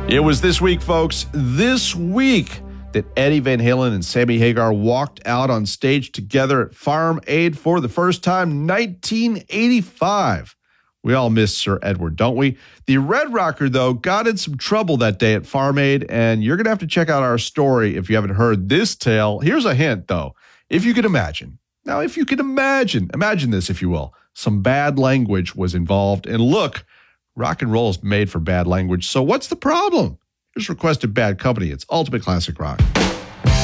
It was this week, folks, this week that Eddie Van Halen and Sammy Hagar walked out on stage together at Farm Aid for the first time, 1985. We all miss Sir Edward, don't we? The Red Rocker, though, got in some trouble that day at Farm Aid, and you're going to have to check out our story if you haven't heard this tale. Here's a hint, though. If you can imagine. Now, if you can imagine this, if you will, some bad language was involved. And look, rock and roll is made for bad language. So what's the problem? Here's Requested Bad Company. It's Ultimate Classic Rock.